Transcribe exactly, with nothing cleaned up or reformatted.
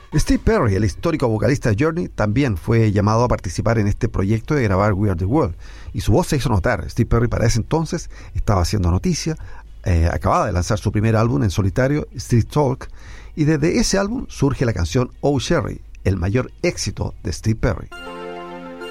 Steve Perry, el histórico vocalista de Journey, también fue llamado a participar en este proyecto de grabar We Are The World, y su voz se hizo notar. Steve Perry para ese entonces estaba haciendo noticia, eh, acababa de lanzar su primer álbum en solitario, Street Talk, y desde ese álbum surge la canción Oh Sherry, el mayor éxito de Steve Perry.